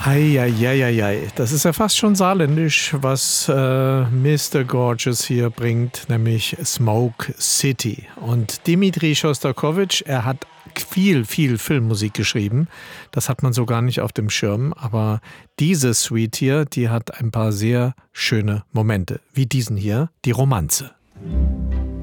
Eieieiei, das ist ja fast schon saarländisch, was Mr. Gorgeous hier bringt, nämlich Smoke City. Und Dimitri Schostakowitsch, er hat viel Filmmusik geschrieben. Das hat man so gar nicht auf dem Schirm. Aber diese Suite hier, die hat ein paar sehr schöne Momente. Wie diesen hier, die Romanze.